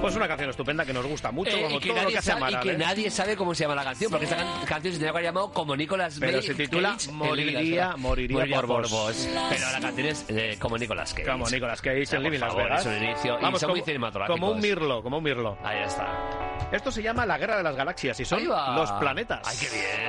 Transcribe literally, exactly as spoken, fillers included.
Pues una canción estupenda que nos gusta mucho, Eh, como y que todo lo nadie que hace sabe, y Amaral, que ¿eh? nadie sabe cómo se llama la canción, porque esta can- canción se tenía que haber llamado como Nicolas Pero Cage, se titula Cage, en Moriría, Living Las Vegas. moriría por vos. Pero la canción es eh, como Nicolas Cage. Como Nicolas Cage O sea, en por Living Las favor, Vegas. es un inicio, Vamos, y son como, muy cinematográficos. como un mirlo, como un mirlo. Ahí está. Esto se llama La Guerra de las Galaxias y son Ahí va. los planetas. Ay, qué bien.